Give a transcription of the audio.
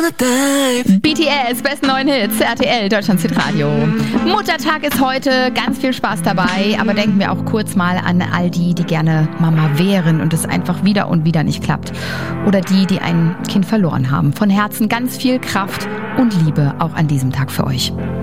BTS, besten neuen Hits, RTL, Deutschlands Hitradio. Muttertag ist heute, ganz viel Spaß dabei, aber denken wir auch kurz mal an all die, die gerne Mama wären und es einfach wieder und wieder nicht klappt. Oder die ein Kind verloren haben. Von Herzen ganz viel Kraft und Liebe auch an diesem Tag für euch.